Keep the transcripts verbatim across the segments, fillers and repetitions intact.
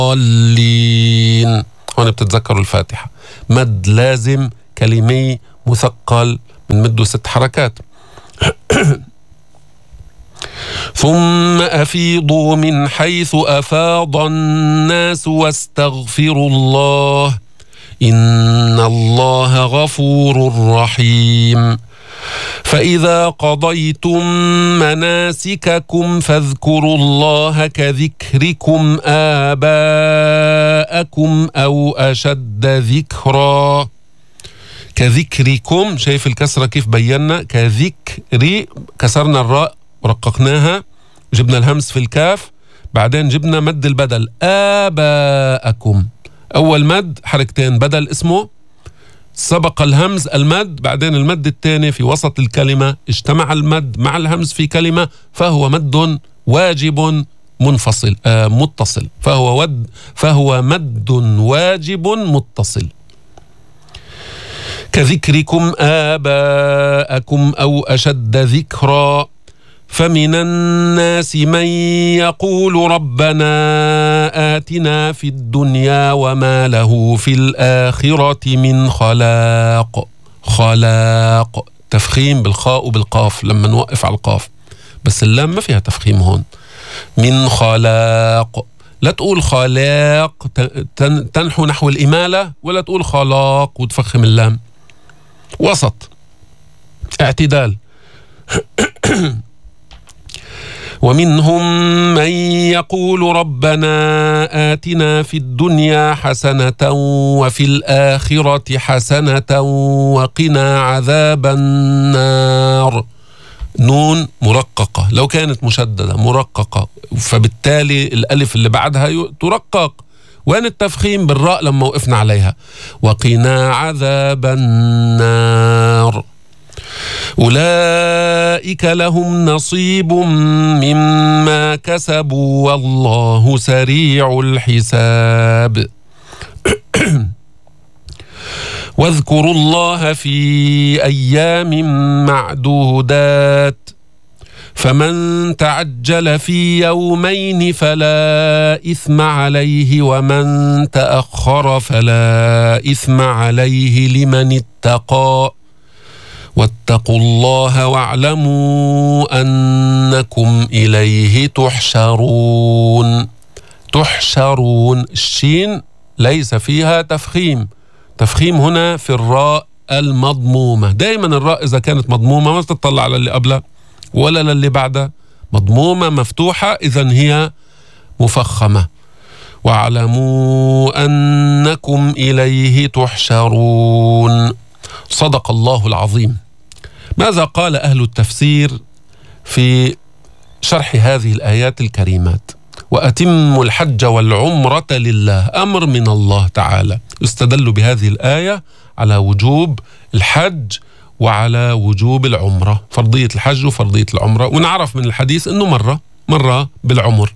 ضالين. هون بتتذكروا الفاتحة، مد لازم كلمي مثقل من مده ست حركات. ثم أفيضوا من حيث أفاض الناس واستغفروا الله إن الله غفور رحيم. فإذا قضيتم مناسككم فاذكروا الله كذكركم آباءكم أو أشد ذكرا. كذكركم، شايف الكسرة كيف بينا؟ كذكري، كسرنا الراء ورققناها، جبنا الهمس في الكاف، بعدين جبنا مد البدل آباءكم. أول مد حركتين بدل اسمه، سبق الهمز المد، بعدين المد الثاني في وسط الكلمة، اجتمع المد مع الهمز في كلمة، فهو مد واجب منفصل آه متصل، فهو ود فهو مد واجب متصل. كذكركم آباءكم أو أشد ذكرا. فمن الناس من يقول ربنا آتنا في الدنيا وما له في الآخرة من خلاق. خلاق تفخيم بالخاء وبالقاف لما نوقف على القاف، بس اللام ما فيها تفخيم هون. من خلاق، لا تقول خلاق تنحو نحو الإمالة، ولا تقول خلاق وتفخم اللام، وسط اعتدال. ومنهم من يقول ربنا آتنا في الدنيا حسنة وفي الآخرة حسنة وقنا عذاب النار. نون مرققة، لو كانت مشددة مرققة فبالتالي الألف اللي بعدها ترقق. وين التفخيم بالراء لما وقفنا عليها؟ وقنا عذاب النار. أولئك لهم نصيب مما كسبوا والله سريع الحساب. واذكروا الله في أيام معدودات فمن تعجل في يومين فلا إثم عليه ومن تأخر فلا إثم عليه لمن اتقى واتقوا الله واعلموا أنكم إليه تحشرون. تحشرون، الشين ليس فيها تفخيم، تفخيم هنا في الراء المضمومة. دائما الراء إذا كانت مضمومة ما تطلع على اللي قبلها ولا للي بعدها، مضمومة مفتوحة إذن هي مفخمة. واعلموا أنكم إليه تحشرون. صدق الله العظيم. ماذا قال أهل التفسير في شرح هذه الآيات الكريمات؟ وأتموا الحج والعمرة لله، أمر من الله تعالى. استدلوا بهذه الآية على وجوب الحج وعلى وجوب العمرة، فرضية الحج وفرضية العمرة، ونعرف من الحديث أنه مرة مرة بالعمر.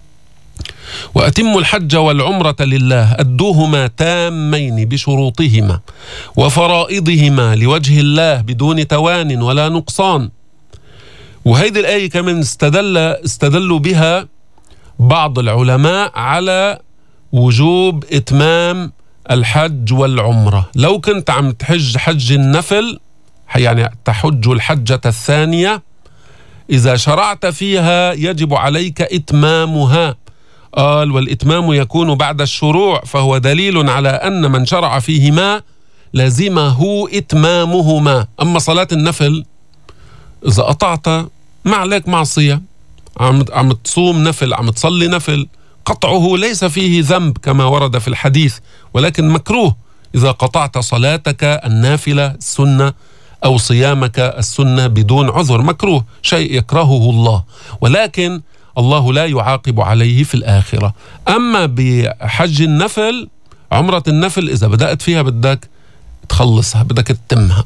وأتموا الحج والعمرة لله أدوهما تامين بشروطهما وفرائضهما لوجه الله بدون توان ولا نقصان. وهيدي الآية كمان استدل استدلوا بها بعض العلماء على وجوب إتمام الحج والعمرة. لو كنت عم تحج حج النفل، يعني تحج الحجة الثانية، إذا شرعت فيها يجب عليك إتمامها. قال والإتمام يكون بعد الشروع، فهو دليل على أن من شرع فيهما لازمه إتمامهما. أما صلاة النفل إذا قطعت ما عليك معصية، عم عم تصوم نفل، عم تصلي نفل، قطعه ليس فيه ذنب كما ورد في الحديث، ولكن مكروه إذا قطعت صلاتك النافلة السنة أو صيامك السنة بدون عذر، مكروه، شيء يكرهه الله، ولكن الله لا يعاقب عليه في الآخرة. أما بحج النفل، عمرة النفل إذا بدأت فيها بدك تخلصها، بدك تتمها.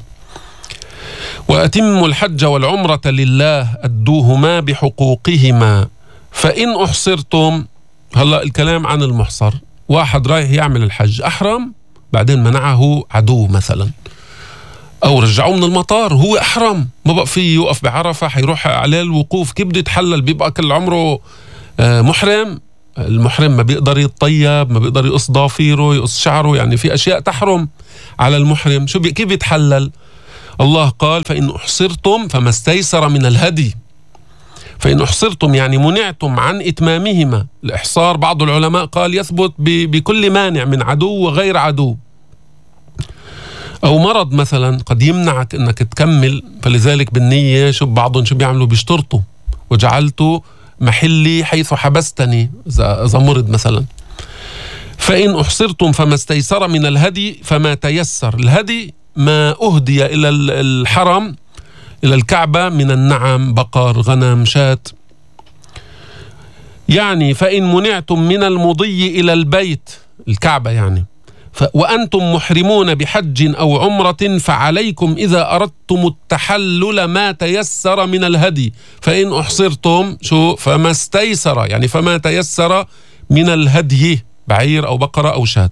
وأتموا الحج والعمرة لله أدوهما بحقوقهما فإن أحصرتم. هلأ الكلام عن المحصر، واحد رايح يعمل الحج، أحرم بعدين منعه عدو مثلا، أو رجعوه من المطار، هو أحرم ما بقى فيه يوقف بعرفة، حيروح عليه الوقوف، كيف بده يتحلل؟ بيبقى كل عمره محرم، المحرم ما بيقدر يتطيب، ما بيقدر يقص ضافيره، يقص شعره، يعني في أشياء تحرم على المحرم. شو بي كيف يتحلل؟ الله قال فإن أحصرتم فما استيسر من الهدي. فإن أحصرتم يعني منعتم عن إتمامهما. الإحصار بعض العلماء قال يثبت بكل مانع من عدو وغير عدو، أو مرض مثلا قد يمنعك أنك تكمل، فلذلك بالنية شو بعضهم شو بيعملوا بيشترطوا وجعلت محلي حيث حبستني إذا مرض مثلا. فإن أحصرتم فما استيسر من الهدي فما تيسر. الهدي ما أهدي إلى الحرم إلى الكعبة من النعم، بقر، غنم، شاة. يعني فإن منعتم من المضي إلى البيت الكعبة يعني وأنتم محرمون بحج أو عمرة فعليكم إذا أردتم التحلل ما تيسر من الهدي. فإن أحصرتم شو فما استيسر يعني فما تيسر من الهدي، بعير أو بقرة أو شاة.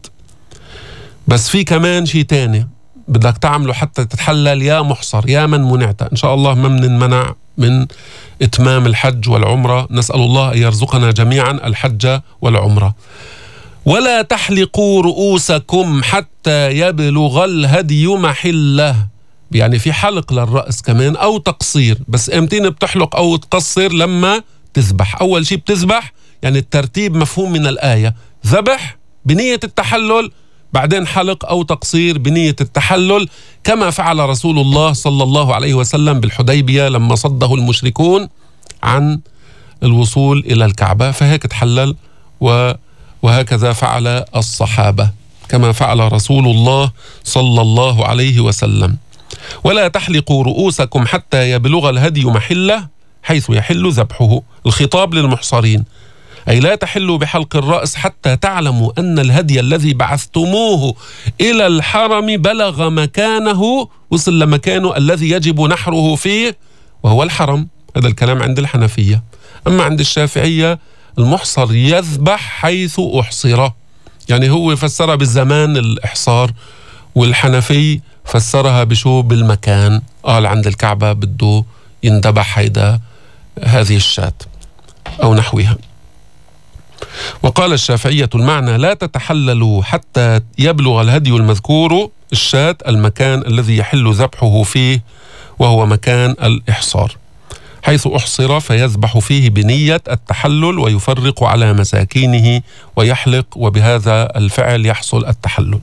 بس في كمان شيء تاني بدك تعمله حتى تتحلل يا محصر يا من منعت. إن شاء الله ما منمنع من إتمام الحج والعمرة، نسأل الله أن يرزقنا جميعا الحج والعمرة. ولا تحلقوا رؤوسكم حتى يبلغ الهدي محله، يعني في حلق للرأس كمان أو تقصير. بس امتين بتحلق أو تقصر؟ لما تذبح. أول شيء بتذبح، يعني الترتيب مفهوم من الآية، ذبح بنية التحلل، بعدين حلق أو تقصير بنية التحلل، كما فعل رسول الله صلى الله عليه وسلم بالحديبية لما صده المشركون عن الوصول إلى الكعبة، فهيك تحلل. و وهكذا فعل الصحابة كما فعل رسول الله صلى الله عليه وسلم. ولا تحلقوا رؤوسكم حتى يبلغ الهدي محله حيث يحل ذبحه. الخطاب للمحصرين، أي لا تحلوا بحلق الرأس حتى تعلموا أن الهدي الذي بعثتموه إلى الحرم بلغ مكانه، وصل لمكانه الذي يجب نحره فيه وهو الحرم. هذا الكلام عند الحنفية. أما عند الشافعية المحصر يذبح حيث أحصر، يعني هو فسرها بالزمان الإحصار، والحنفي فسرها بشو؟ بالمكان. قال عند الكعبة بده يندبح هيدا هذه الشاة أو نحوها. وقال الشافعية المعنى لا تتحللوا حتى يبلغ الهدي المذكور الشاة المكان الذي يحل ذبحه فيه وهو مكان الإحصار. حيث أحصر فيذبح فيه بنية التحلل ويفرق على مساكينه ويحلق، وبهذا الفعل يحصل التحلل.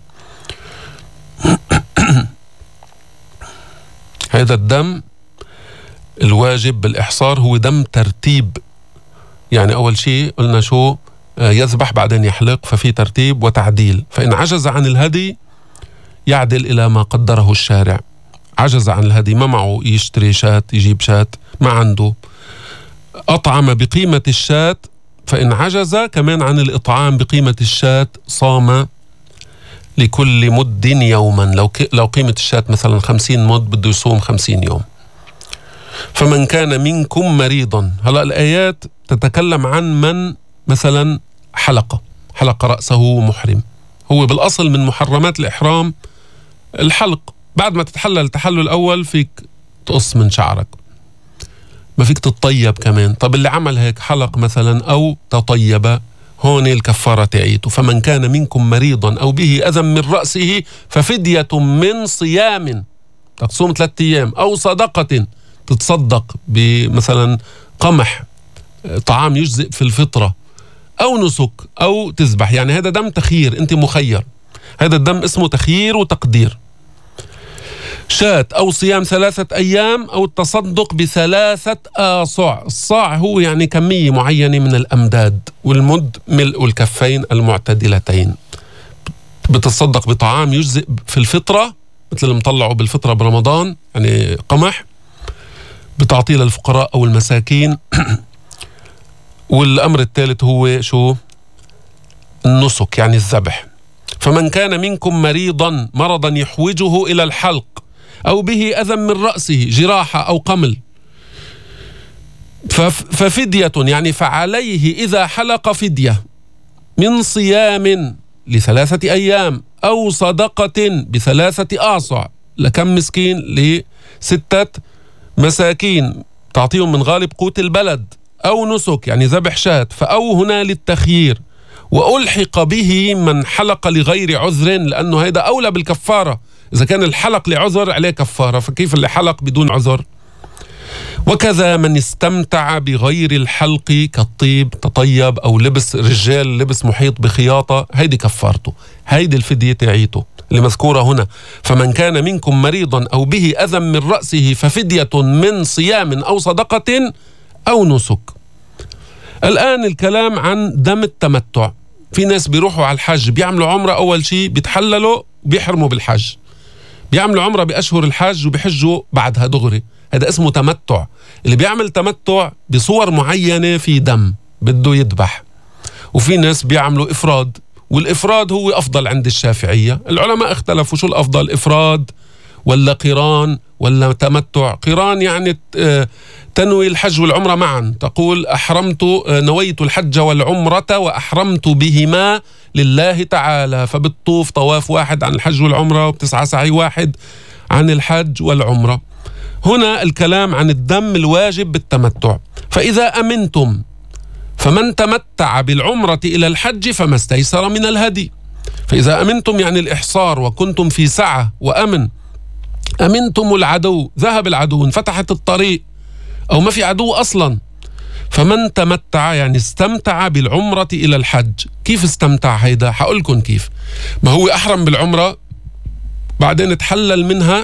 هذا الدم الواجب بالإحصار هو دم ترتيب، يعني أول شيء قلنا شو؟ يذبح بعدين يحلق، ففي ترتيب وتعديل. فإن عجز عن الهدي يعدل إلى ما قدره الشارع. عجز عن الهدي، ما معه يشتري شاة، يجيب شاة، ما عنده، أطعم بقيمة الشاة. فإن عجز كمان عن الإطعام بقيمة الشاة صام لكل مد يوما. لو لو قيمة الشاة مثلا خمسين مد بده يصوم خمسين يوم. فمن كان منكم مريضا، هلأ الآيات تتكلم عن من مثلا حلق حلق رأسه محرم. هو بالأصل من محرمات الإحرام الحلق. بعد ما تتحلل التحلل الأول فيك تقص من شعرك، ما فيك تتطيب كمان. طب اللي عمل هيك حلق مثلا أو تطيب، هون الكفارة تعيته. فمن كان منكم مريضا أو به أذى من رأسه ففدية من صيام، تصوم ثلاثة أيام، أو صدقة تتصدق بمثلا قمح، طعام يجزئ في الفطرة، أو نسك، أو تذبح. يعني هذا دم تخيير، أنت مخير. هذا الدم اسمه تخيير وتقدير. شاة أو صيام ثلاثة أيام أو التصدق بثلاثة آصع. الصاع هو يعني كمية معينة من الأمداد، والمد ملء الكفين المعتدلتين. بتصدق بطعام يجزئ في الفطرة مثل اللي مطلعوا بالفطرة برمضان، يعني قمح، بتعطيه للفقراء أو المساكين. والأمر الثالث هو شو؟ النسك، يعني الذبح. فمن كان منكم مريضا مرضا يحوجه إلى الحلق أو به أذى من رأسه جراحة أو قمل ففدية، يعني فعليه إذا حلق فدية من صيام لثلاثة أيام أو صدقة بثلاثة آصع. لكم مسكين؟ لستة مساكين، تعطيهم من غالب قوت البلد، أو نسك يعني ذبح شاة، فأو هنا للتخيير، وألحق به من حلق لغير عذر، لأنه هيدا أولى بالكفارة. إذا كان الحلق لعذر عليه كفارة، فكيف اللي حلق بدون عذر؟ وكذا من استمتع بغير الحلق كالطيب، تطيب أو لبس رجال لبس محيط بخياطة، هيدي كفارته، هيدي الفدية تاعيته اللي مذكورة هنا. فمن كان منكم مريضا أو به أذى من رأسه ففدية من صيام أو صدقة أو نسك. الآن الكلام عن دم التمتع. في ناس بيروحوا على الحج بيعملوا عمرة، أول شيء بيتحللوا بيحرموا بالحج، بيعملوا عمرة بأشهر الحج وبيحجوا بعدها دغري، هذا اسمه تمتع. اللي بيعمل تمتع بصور معينة في دم بده يذبح. وفي ناس بيعملوا إفراد، والإفراد هو أفضل عند الشافعية. العلماء اختلفوا شو الأفضل، إفراد ولا قران ولا تمتع. قران يعني تنوي الحج والعمرة معا، تقول أحرمت نويت الحج والعمرة وأحرمت بهما لله تعالى، فبتطوف طواف واحد عن الحج والعمرة وبتسعى سعي واحد عن الحج والعمرة. هنا الكلام عن الدم الواجب بالتمتع. فإذا أمنتم فمن تمتع بالعمرة إلى الحج فما استيسر من الهدي. فإذا أمنتم يعني الإحصار، وكنتم في سعة وأمن، أمنتم العدو، ذهب العدو، انفتحت الطريق أو ما في عدو أصلا، فمن تمتع يعني استمتع بالعمرة إلى الحج. كيف استمتع هيدا؟ حقولكم كيف. ما هو أحرم بالعمرة بعدين تحلل منها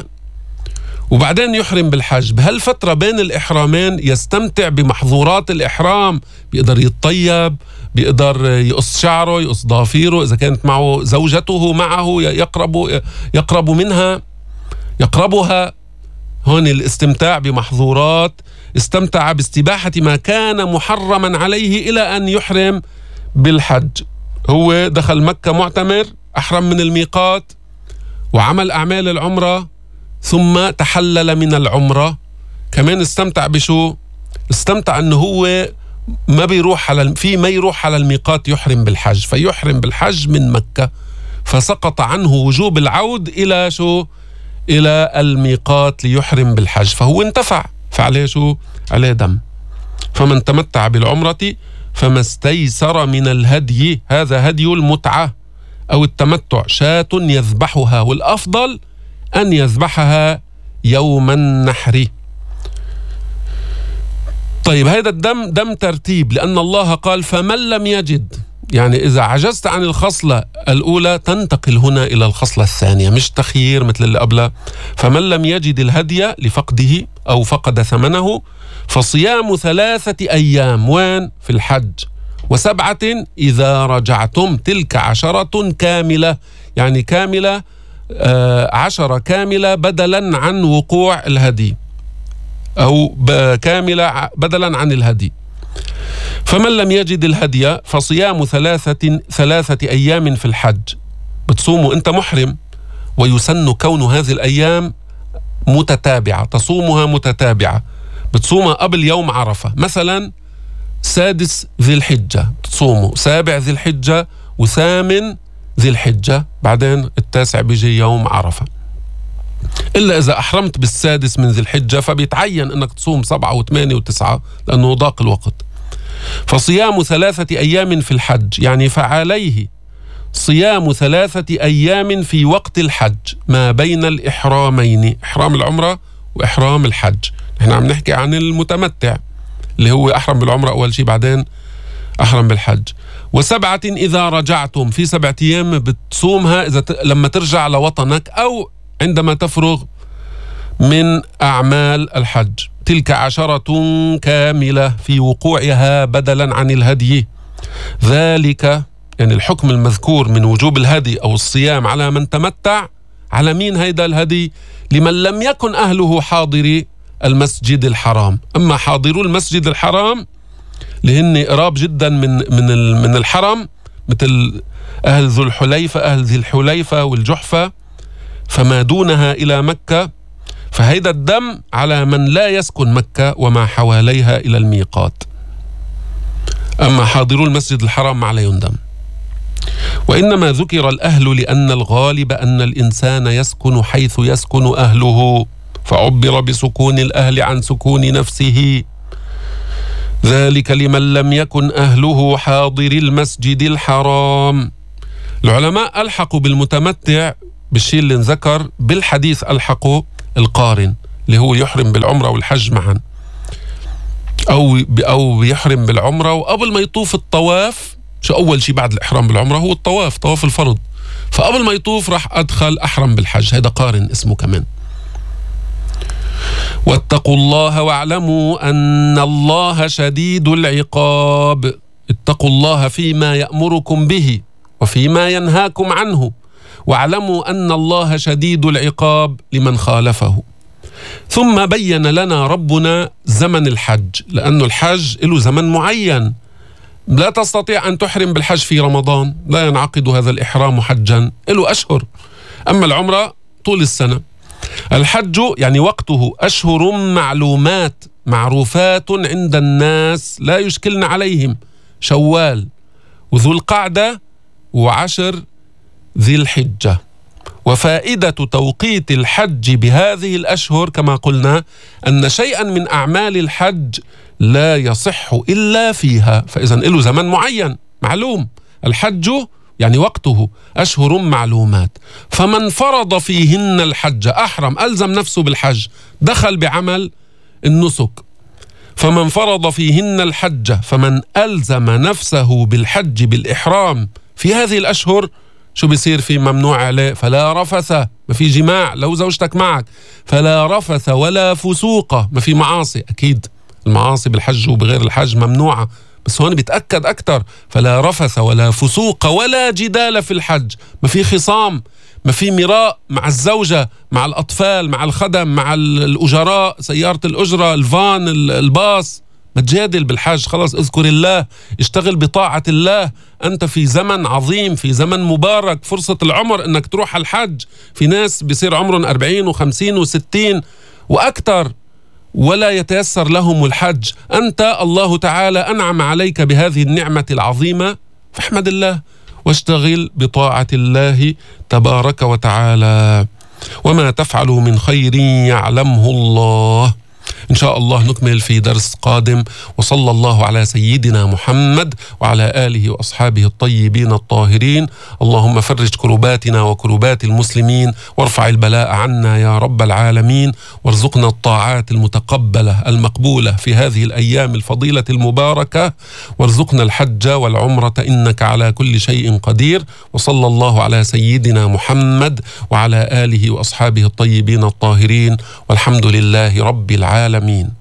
وبعدين يحرم بالحج. بهالفترة بين الإحرامين يستمتع بمحظورات الإحرام، بيقدر يتطيب، بيقدر يقص شعره، يقص ضافيره، إذا كانت معه زوجته معه يقرب يقرب منها يقربها. هون الاستمتاع بمحظورات. استمتع باستباحة ما كان محرما عليه إلى أن يحرم بالحج. هو دخل مكة معتمر، أحرم من الميقات وعمل أعمال العمرة ثم تحلل من العمرة، كمان استمتع بشو؟ استمتع أنه هو ما بيروح على في ما يروح على الميقات يحرم بالحج، فيحرم بالحج من مكة، فسقط عنه وجوب العود إلى شو؟ إلى الميقات ليحرم بالحج، فهو انتفع، فعليه شو؟ عليه دم. فمن تمتع بالعمرة فما استيسر من الهدي، هذا هدي المتعة أو التمتع، شاة يذبحها، والأفضل أن يذبحها يوم النحر. طيب هذا الدم دم ترتيب، لأن الله قال فمن لم يجد، يعني إذا عجزت عن الخصلة الأولى تنتقل هنا إلى الخصلة الثانية، مش تخيير مثل اللي قبلها. فمن لم يجد الهدي لفقده أو فقد ثمنه فصيام ثلاثة أيام، وين؟ في الحج، وسبعة إذا رجعتم، تلك عشرة كاملة، يعني كاملة آه عشرة كاملة بدلا عن وقوع الهدي، أو كاملة بدلا عن الهدي. فمن لم يجد الهدي فصيام ثلاثة ثلاثة أيام في الحج، بتصوموا أنت محرم، ويسن كون هذه الأيام متتابعة، تصومها متتابعة، بتصومها قبل يوم عرفة، مثلا سادس ذي الحجة تصوموا، سابع ذي الحجة وثامن ذي الحجة، بعدين التاسع بيجي يوم عرفة. إلا إذا أحرمت بالسادس من ذي الحجة فبيتعين أنك تصوم سبعة وثمانية وتسعة لأنه ضاق الوقت. فصيام ثلاثة أيام في الحج، يعني فعليه صيام ثلاثة أيام في وقت الحج ما بين الإحرامين، إحرام العمرة وإحرام الحج. نحن عم نحكي عن المتمتع اللي هو أحرم بالعمرة أول شيء بعدين أحرم بالحج. وسبعة إذا رجعتم، في سبعة أيام بتصومها إذا ت... لما ترجع لوطنك أو عندما تفرغ من أعمال الحج. تلك عشرة كاملة في وقوعها بدلا عن الهدي. ذلك يعني الحكم المذكور من وجوب الهدي أو الصيام على من تمتع، على مين هيدا الهدي؟ لمن لم يكن أهله حاضري المسجد الحرام. أما حاضرو المسجد الحرام لهن قراب جدا من من من الحرم، مثل أهل ذو الحليفة، أهل ذي الحليفة والجحفة، فما دونها إلى مكة، فهيدا الدم على من لا يسكن مكة وما حواليها إلى الميقات. أما حاضرو المسجد الحرام ما عليهم دم. وإنما ذكر الأهل لأن الغالب أن الإنسان يسكن حيث يسكن أهله، فعبر بسكون الأهل عن سكون نفسه. ذلك لمن لم يكن أهله حاضر المسجد الحرام. العلماء ألحقوا بالمتمتع بالشيء اللي انذكر، بالحديث ألحقوا القارن اللي هو يحرم بالعمرة والحج معا، أو أو يحرم بالعمرة وقبل ما يطوف الطواف. شو أول شيء بعد الإحرام بالعمرة؟ هو الطواف، طواف الفرض. فقبل ما يطوف راح أدخل أحرم بالحج، هذا قارن اسمه كمان. واتقوا الله واعلموا أن الله شديد العقاب. اتقوا الله فيما يأمركم به وفيما ينهاكم عنه، واعلموا أن الله شديد العقاب لمن خالفه. ثم بين لنا ربنا زمن الحج، لأن الحج له زمن معين. لا تستطيع أن تحرم بالحج في رمضان، لا ينعقد هذا الإحرام حجا، له أشهر. أما العمرة طول السنة. الحج يعني وقته أشهر معلومات معروفات عند الناس لا يشكلن عليهم، شوال وذو القعدة وعشر ذي الحجة. وفائدة توقيت الحج بهذه الأشهر كما قلنا أن شيئا من أعمال الحج لا يصح إلا فيها، فإذا له زمن معين معلوم. الحج يعني وقته أشهر معلومات، فمن فرض فيهن الحج أحرم، ألزم نفسه بالحج، دخل بعمل النسك. فمن فرض فيهن الحج، فمن ألزم نفسه بالحج بالإحرام في هذه الأشهر، شو بيصير في ممنوع عليه؟ فلا رفث، ما في جماع لو زوجتك معك، فلا رفث ولا فسوق، ما في معاصي. أكيد المعاصي بالحج وبغير الحج ممنوعة، بس هون بيتأكد أكتر، فلا رفث ولا فسوق ولا جدال في الحج، ما في خصام، ما في مراء مع الزوجة، مع الأطفال، مع الخدم، مع الأجراء، سيارة الأجرة، الفان، الباص. ما تجادل بالحج، خلاص اذكر الله، اشتغل بطاعة الله. أنت في زمن عظيم، في زمن مبارك، فرصة العمر أنك تروح الحج. في ناس بيصير عمرهم أربعين وخمسين وستين وأكثر ولا يتيسر لهم الحج. أنت الله تعالى أنعم عليك بهذه النعمة العظيمة، فاحمد الله واشتغل بطاعة الله تبارك وتعالى. وما تفعلوا من خير يعلمه الله. إن شاء الله نكمل في درس قادم. وصلى الله على سيدنا محمد وعلى آله وأصحابه الطيبين الطاهرين. اللهم فرج كرباتنا وكربات المسلمين، وارفع البلاء عنا يا رب العالمين، وارزقنا الطاعات المتقبلة المقبولة في هذه الأيام الفضيلة المباركة، وارزقنا الحج والعمرة إنك على كل شيء قدير. وصلى الله على سيدنا محمد وعلى آله وأصحابه الطيبين الطاهرين، والحمد لله رب العالمين.